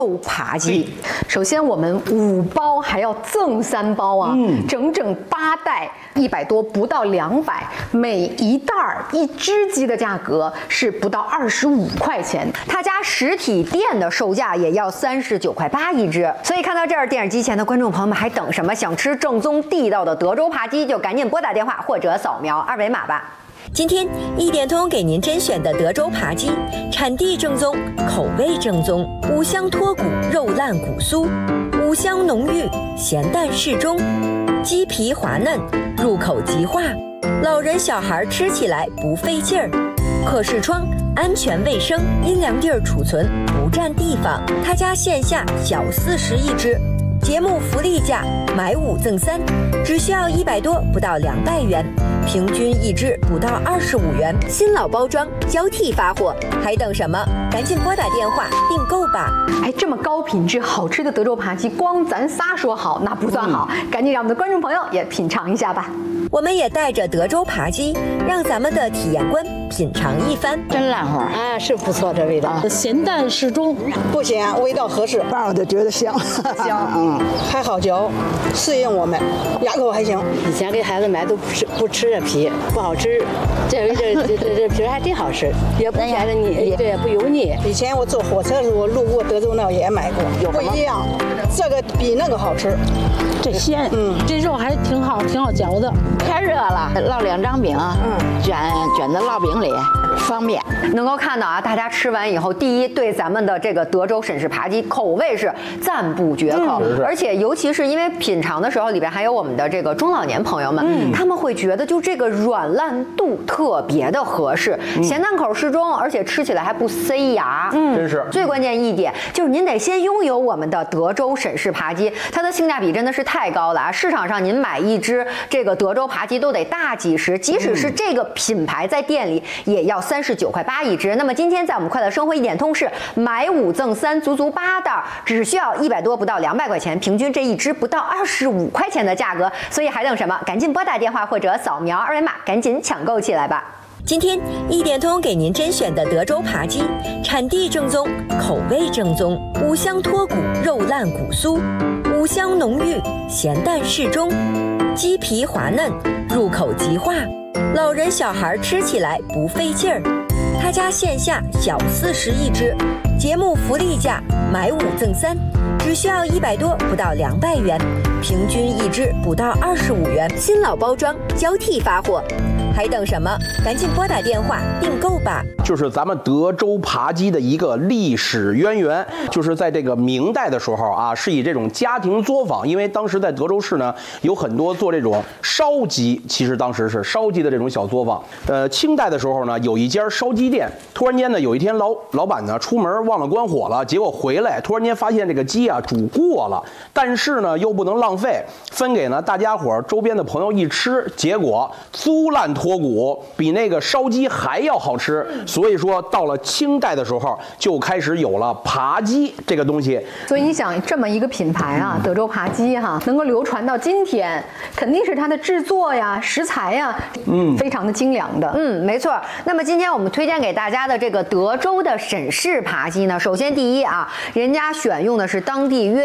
肉扒鸡，首先我们5包还要赠3包啊，整整8袋，100多不到200，每一袋1只鸡的价格是不到25块钱，他家实体店的售价也要39块8一只。所以看到这儿，电视机前的观众朋友们还等什么？想吃正宗地道的德州扒鸡，就赶紧拨打电话或者扫描2维码吧。 今天一点通给您甄选的德州扒鸡，产地正宗，口味正宗，五香脱骨，肉烂骨酥，五香浓郁，咸淡适中，鸡皮滑嫩，入口即化，老人小孩吃起来不费劲儿，可视窗，安全卫生，阴凉地儿储存，不占地方。他家线下小40一只。节目福利价，买5赠3，只需要100多不到200元，平均1只不到25元，新老包装交替发货，还等什么？赶紧拨打电话订购吧！ 哎，这么高品质好吃的德州扒鸡，光咱仨说好那不算好，赶紧让我们的观众朋友也品尝一下吧。 我们也带着德州扒鸡，让咱们的体验官品尝一番。 真烂花啊，是不错，这味道咸淡适中， 不咸，味道合适，反正我就觉得香，香，还好嚼，适应我们，牙口还行。 以前给孩子买都不吃这皮，不好吃，这皮还真好吃，也不显得腻，对，不油腻。 以前我坐火车的时候路过德州那也买过，不一样，这个比那个好吃。 这鲜，这肉还挺好嚼的。太热了，烙2张饼，卷在烙饼里，方便。 能够看到啊，大家吃完以后，第一对咱们的这个德州沈氏扒鸡口味是赞不绝口，而且尤其是因为品尝的时候里边还有我们的这个中老年朋友们，他们会觉得就这个软烂度特别的合适，咸淡口适中，而且吃起来还不塞牙。 真是最关键一点就是您得先拥有我们的德州沈氏扒鸡，它的性价比真的是太高了啊！市场上您买一只这个德州扒鸡都得大几十，即使是这个品牌在店里也要39块8一只。那么今天在我们快乐生活一点通是买5赠3，足足8袋，只需要100多不到200块钱，平均这一只不到25块钱的价格。所以还等什么？赶紧拨打电话或者扫描2维码，赶紧抢购起来吧！ 今天一点通给您甄选的德州扒鸡，产地正宗，口味正宗，五香脱骨，肉烂骨酥，五香浓郁，咸淡适中，鸡皮滑嫩，入口即化，老人小孩吃起来不费劲儿。他家线下小40一只，节目福利价，买5赠3，只需要100多不到200元，平均1只不到25元，新老包装交替发货。还等什么？赶紧拨打电话订购吧！ 就是咱们德州扒鸡的一个历史渊源，就是在这个明代的时候啊，是以这种家庭作坊，因为当时在德州市呢有很多做这种烧鸡，其实当时是烧鸡的这种小作坊。清代的时候呢，有一家烧鸡店，突然间呢，有一天老板呢出门忘了关火了，结果回来突然间发现这个鸡啊煮过了，但是呢又不能浪费，分给呢大家伙周边的朋友一吃，结果酥烂脱骨，比那个烧鸡还要好吃。所以说到了清代的时候就开始有了扒鸡这个东西。 所以你想这么一个品牌啊，德州扒鸡哈，能够流传到今天，肯定是它的制作呀、食材呀，非常的精良的。没错。那么今天我们推荐给大家的这个德州的沈氏扒鸡呢，首先第一啊，人家选用的是当地约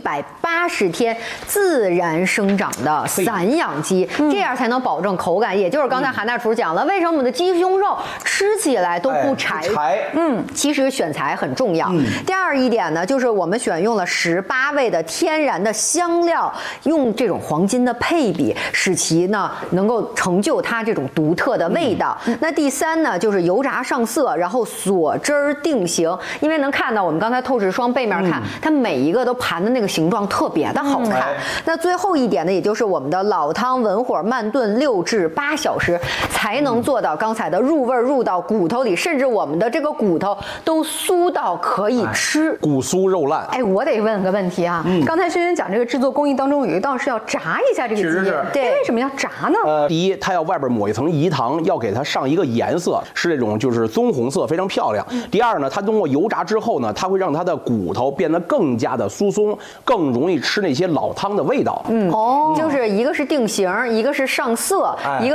180天自然生长的散养鸡，这样才能保证口感。也就是刚才韩大厨讲了，为什么我们的鸡胸肉吃起来都不柴？其实选材很重要。第二一点呢，就是我们选用了18味的天然的香料，用这种黄金的配比，使其呢能够成就它这种独特的味道。那第三呢，就是油炸上色，然后锁汁儿定型。因为能看到我们刚才透视窗背面看，它每一个都盘的那个形状特别的好看。那最后一点呢，也就是我们的老汤文火慢炖6至8小时，才能做到刚才的入味入到骨头里，甚至我们的这个骨头都酥到可以吃， 骨酥肉烂。 哎，我得问个问题啊，刚才轩轩讲这个制作工艺当中有一道是要炸一下这个鸡，对，为什么要炸呢？ 第一，它要外边抹一层饴糖，要给它上一个颜色，是这种就是棕红色，非常漂亮。第二呢，它通过油炸之后呢，它会让它的骨头变得更加的酥松，更容易吃那些老汤的味道。 就是一个是定型，一个是上色，一个是为了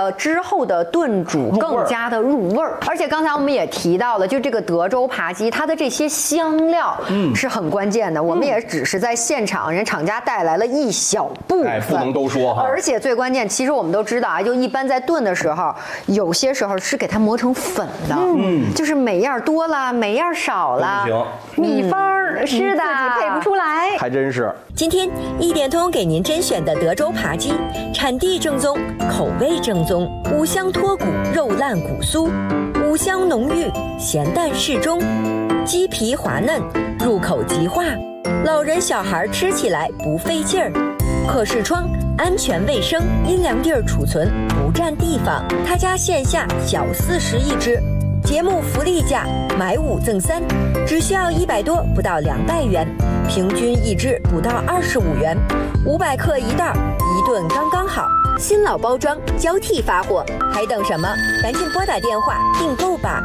了之后的炖煮更加的入味儿。而且刚才我们也提到了，就这个德州扒鸡，它的这些香料是很关键的。我们也只是在现场，人厂家带来了一小部分， 不能都说哈。 而且最关键，其实我们都知道啊，就一般在炖的时候，有些时候是给它磨成粉的，就是每样多了，每样少了，秘方是的，自己配不出来， 还真是。 今天一点通给您甄选的德州扒鸡，产地正宗，口味正宗，五香脱骨，肉烂骨酥，五香浓郁，咸淡适中，鸡皮滑嫩，入口即化，老人小孩吃起来不费劲儿，可视窗，安全卫生，阴凉地儿储存，不占地方。他家线下小40一只，节目福利价买5赠3，只需要100多，不到200元，平均一只不到25元，500克一袋，一顿刚刚好。新老包装交替发货，还等什么？赶紧拨打电话订购吧。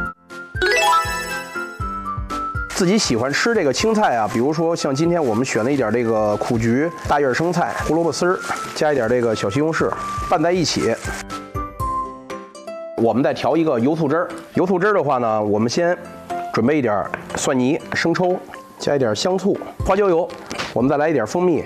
自己喜欢吃这个青菜啊，比如说像今天我们选了一点这个苦菊、大叶生菜、胡萝卜丝儿，加一点这个小西红柿，拌在一起。我们再调一个油醋汁儿。油醋汁儿的话呢，我们先准备一点蒜泥、生抽，加一点香醋、花椒油，我们再来一点蜂蜜。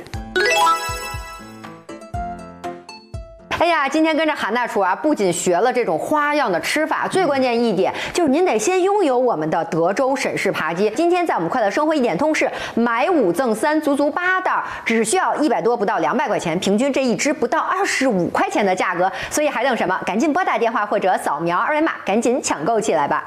哎呀，今天跟着韩大厨啊，不仅学了这种花样的吃法，最关键一点就是您得先拥有我们的德州沈氏扒鸡。今天在我们快乐生活一点通是买5赠3，足足8袋，只需要100多不到200块钱，平均这一只不到25块钱的价格。所以还等什么？赶紧拨打电话或者扫描2维码，赶紧抢购起来吧。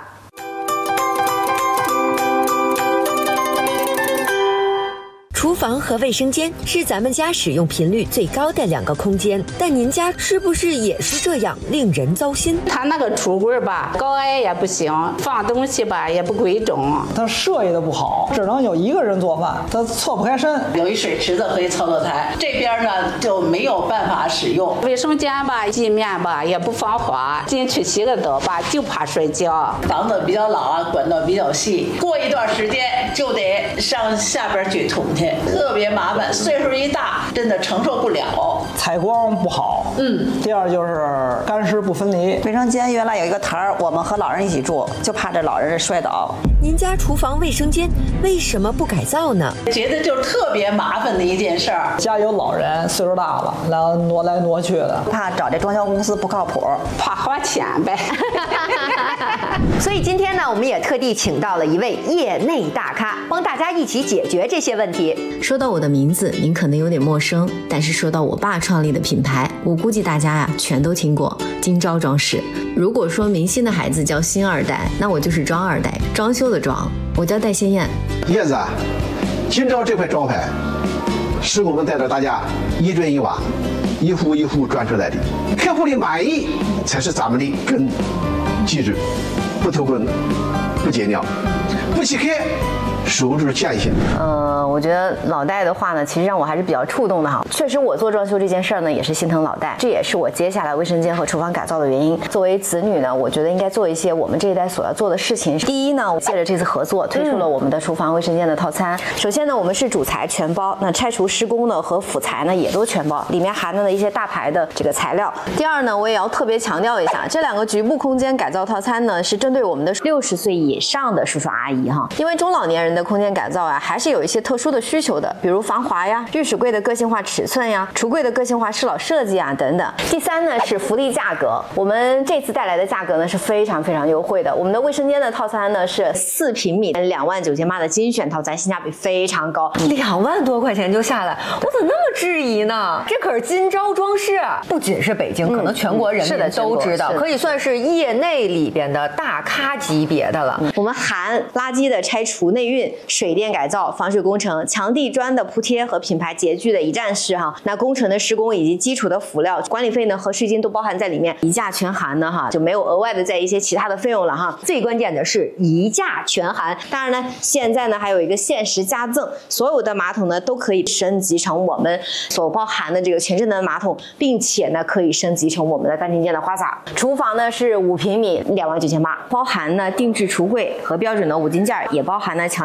厨房和卫生间是咱们家使用频率最高的2个空间，但您家是不是也是这样，令人糟心？ 它那个橱柜吧，高矮也不行，放东西吧也不规整， 它设计的不好，只能有一个人做饭，它错不开身。 有一水池子和一操作台，这边呢就没有办法使用。 卫生间吧，地面吧也不防滑，进去洗个澡吧就怕摔跤。 房子比较老啊，管道比较细，过一段时间就得上下边去捅去。特别麻烦，岁数一大，真的承受不了。 采光不好，第二就是干湿不分离。 卫生间原来有一个台儿，我们和老人一起住，就怕这老人摔倒。 您家厨房卫生间为什么不改造呢？ 觉得就特别麻烦的一件事儿。 家有老人，岁数大了，然后挪来挪去的， 怕找这装修公司不靠谱， 怕花钱呗。 所以今天呢，我们也特地请到了一位业内大咖，帮大家一起解决这些问题。 说到我的名字，您可能有点陌生，但是说到我爸创立的品牌，我估计大家呀全都听过金招装饰。如果说明星的孩子叫星二代，那我就是装二代，装修的装。我叫戴先燕。 燕子啊，金招这块招牌，施工们带着大家一砖一瓦，一户一户砖出来的，客户的满意才是咱们的根。记住，不偷工，不结尿，不欺客，收入见性。 我觉得老戴的话呢，其实让我还是比较触动的哈。确实，我做装修这件事儿呢，也是心疼老戴，这也是我接下来卫生间和厨房改造的原因。作为子女呢，我觉得应该做一些我们这一代所要做的事情。第一呢，我借着这次合作，推出了我们的厨房卫生间的套餐。首先呢，我们是主材全包，那拆除施工呢和辅材呢也都全包，里面含了一些大牌的这个材料。第二呢，我也要特别强调一下，这2个局部空间改造套餐呢，是针对我们的60岁以上的叔叔阿姨哈，因为中老年人的空间改造啊，还是有一些特殊的需求的，比如防滑呀、浴室柜的个性化尺寸呀、橱柜的个性化适老设计啊等等。第三呢是福利价格，我们这次带来的价格呢是非常非常优惠的。我们的卫生间的套餐呢是4平米29000的精选套餐，性价比非常高 ，2万多块钱就下来，我怎么那么质疑呢？这可是金招装饰，不仅是北京，可能全国人民都知道，可以算是业内里边的大咖级别的了。 我们含垃圾的拆除、内运、水电改造、防水工程、墙地砖的铺贴和品牌洁具的一站式哈，那工程的施工以及基础的辅料、管理费呢和税金都包含在里面，一价全含呢哈，就没有额外的在一些其他的费用了哈。最关键的是一价全含，当然呢，现在呢还有一个限时加赠，所有的马桶呢都可以升级成我们所包含的这个全智能马桶，并且呢可以升级成我们的干净间的花洒。厨房呢是5平米29800，包含呢定制橱柜和标准的5金件，也包含呢墙地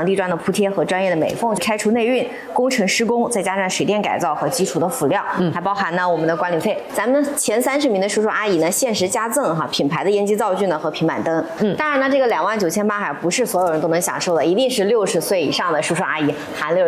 地砖的铺贴和专业的美缝，开除内运、工程施工，再加上水电改造和基础的辅料，还包含呢我们的管理费。咱们前30名的叔叔阿姨呢，限时加赠品牌的烟机灶具呢和平板灯。当然呢，这个29800还不是所有人都能享受的，一定是60岁以上的叔叔阿姨，含